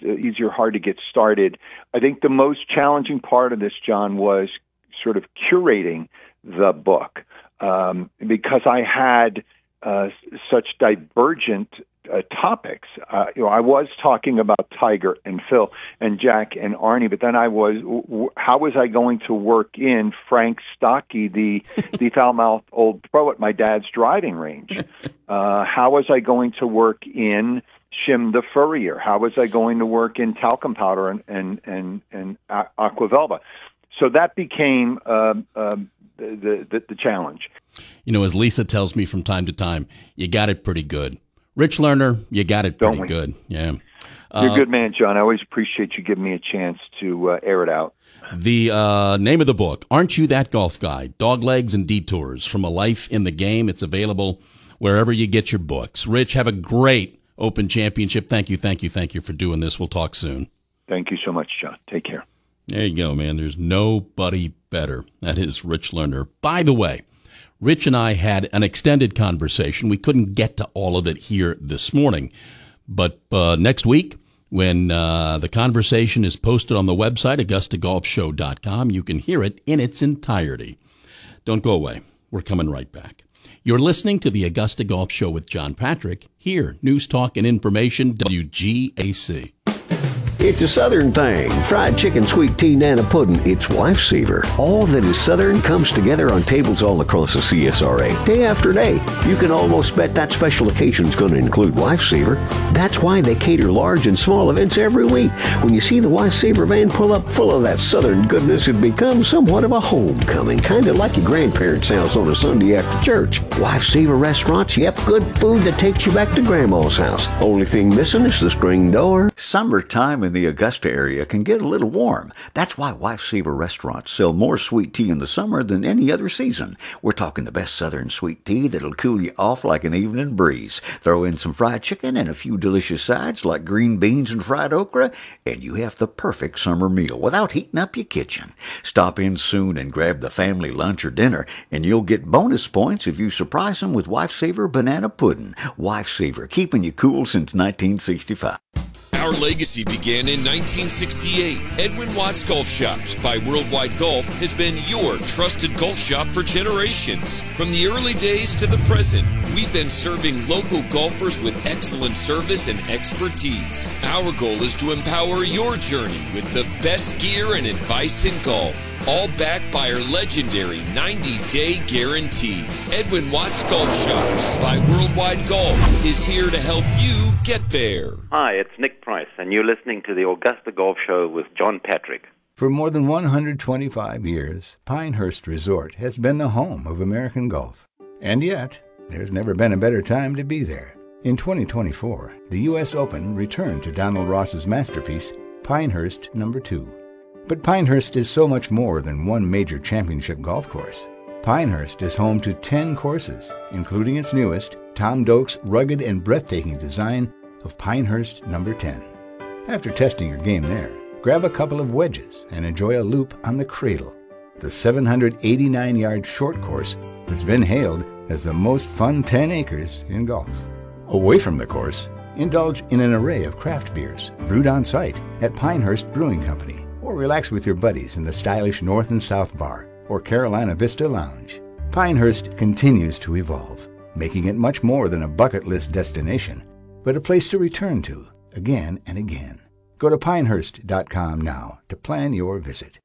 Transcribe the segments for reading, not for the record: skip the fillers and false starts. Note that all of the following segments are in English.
easy or hard to get started. I think the most challenging part of this, John, was sort of curating the book because I had such divergent topics. I was talking about Tiger and Phil and Jack and Arnie, but then how was I going to work in Frank Stockey, the foul-mouthed old pro at my dad's driving range? How was I going to work in Shim the Furrier? How was I going to work in Talcum Powder and Aquavelva? So that became the challenge. As Lisa tells me from time to time, you got it pretty good. Rich Lerner, you got it pretty good. Yeah. You're a good man, John. I always appreciate you giving me a chance to air it out. The name of the book, Aren't You That Golf Guy? Doglegs and Detours from a Life in the Game. It's available wherever you get your books. Rich, have a great Open Championship. Thank you for doing this. We'll talk soon. Thank you so much, John. Take care. There you go, man. There's nobody better. That is Rich Lerner. By the way, Rich and I had an extended conversation. We couldn't get to all of it here this morning. But next week, when the conversation is posted on the website, AugustaGolfShow.com, you can hear it in its entirety. Don't go away. We're coming right back. You're listening to the Augusta Golf Show with John Patrick. Here, News Talk and Information, WGAC. It's a Southern thing. Fried chicken, sweet tea, nana pudding. It's Lifesaver. All that is Southern comes together on tables all across the CSRA. Day after day. You can almost bet that special occasion's going to include Lifesaver. That's why they cater large and small events every week. When you see the Lifesaver van pull up full of that Southern goodness, it becomes somewhat of a homecoming. Kind of like your grandparents' house on a Sunday after church. Lifesaver restaurants, yep, good food that takes you back to Grandma's house. Only thing missing is the screen door. Summertime in the Augusta area can get a little warm. That's why Lifesaver restaurants sell more sweet tea in the summer than any other season. We're talking the best Southern sweet tea that'll cool you off like an evening breeze. Throw in some fried chicken and a few delicious sides like green beans and fried okra, and you have the perfect summer meal without heating up your kitchen. Stop in soon and grab the family lunch or dinner, and you'll get bonus points if you surprise them with Lifesaver banana pudding. Lifesaver, keeping you cool since 1965. Our legacy began in 1968. Edwin Watts Golf Shops by Worldwide Golf has been your trusted golf shop for generations. From the early days to the present, we've been serving local golfers with excellent service and expertise. Our goal is to empower your journey with the best gear and advice in golf. All backed by our legendary 90-day guarantee. Edwin Watts Golf Shops by Worldwide Golf is here to help you get there. Hi, it's Nick Price, and you're listening to the Augusta Golf Show with John Patrick. For more than 125 years, Pinehurst Resort has been the home of American golf. And yet, there's never been a better time to be there. In 2024, the U.S. Open returned to Donald Ross's masterpiece, Pinehurst No. 2. But Pinehurst is so much more than one major championship golf course. Pinehurst is home to 10 courses, including its newest, Tom Doak's rugged and breathtaking design of Pinehurst No. 10. After testing your game there, grab a couple of wedges and enjoy a loop on the Cradle, the 789-yard short course that's been hailed as the most fun 10 acres in golf. Away from the course, indulge in an array of craft beers brewed on site at Pinehurst Brewing Company, or relax with your buddies in the stylish North and South Bar or Carolina Vista Lounge. Pinehurst continues to evolve, making it much more than a bucket list destination, but a place to return to again and again. Go to pinehurst.com now to plan your visit.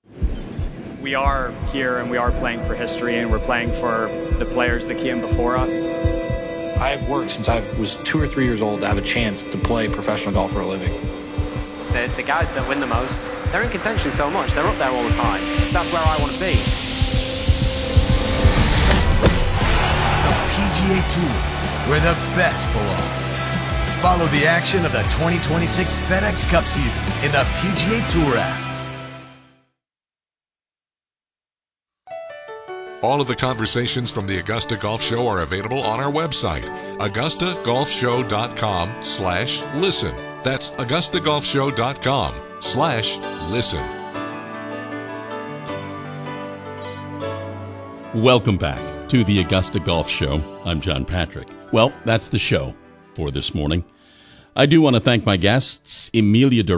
We are here and we are playing for history, and we're playing for the players that came before us. I've worked since I was 2 or 3 years old to have a chance to play professional golf for a living. The guys that win the most, they're in contention so much, they're up there all the time. That's where I want to be. The PGA Tour, where the best belong. Follow the action of the 2026 FedEx Cup season in the PGA Tour app. All of the conversations from the Augusta Golf Show are available on our website, AugustaGolfShow.com/listen. That's AugustaGolfShow.com/listen. Welcome back to the Augusta Golf Show. I'm John Patrick. Well, that's the show for this morning. I do want to thank my guests, Emilia